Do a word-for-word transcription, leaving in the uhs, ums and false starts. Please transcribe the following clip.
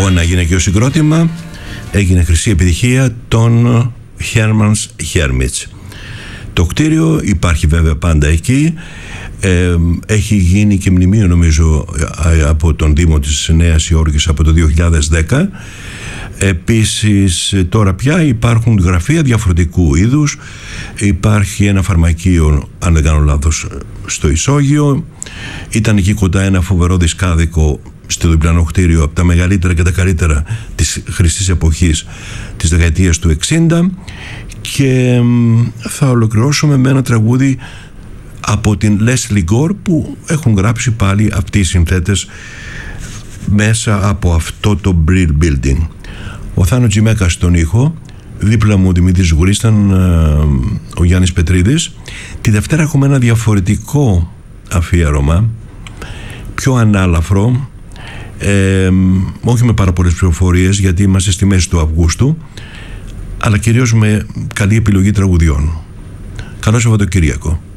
από ένα γυναικείο συγκρότημα έγινε χρυσή επιτυχία των Herman's Hermits. Το κτίριο υπάρχει βέβαια πάντα εκεί. Ε, έχει γίνει και μνημείο νομίζω από τον Δήμο της Νέας Υόρκης από το δύο χιλιάδες δέκα. Επίσης τώρα πια υπάρχουν γραφεία διαφορετικού είδους. Υπάρχει ένα φαρμακείο, αν δεν κάνω λάθος, στο Ισόγειο. Ήταν εκεί κοντά ένα φοβερό δισκάδικο στο διπλανό κτίριο, από τα μεγαλύτερα και τα καλύτερα της χρυσής εποχής της δεκαετίας του εξήντα. Και θα ολοκληρώσουμε με ένα τραγούδι από την Leslie Gore που έχουν γράψει πάλι αυτοί οι συνθέτες μέσα από αυτό το Brill Building. Ο Θάνο Τζιμέκας στον ήχο, δίπλα μου ο Δημήτρης Γουρής, ήταν ο Γιάννης Πετρίδης. Τη Δευτέρα έχουμε ένα διαφορετικό αφιέρωμα, πιο ανάλαφρο, ε, όχι με πάρα πολλές πληροφορίες γιατί είμαστε στη μέση του Αυγούστου, αλλά κυρίως με καλή επιλογή τραγουδιών. Καλό Σαββατοκύριακο.